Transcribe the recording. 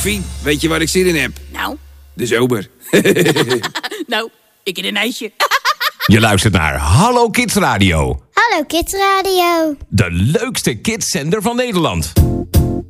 Fien, weet je waar ik zin in heb? Nou? De zomer. Nou, ik in een ijsje. Je luistert naar Hallo Kids Radio. Hallo Kids Radio. De leukste kidszender van Nederland.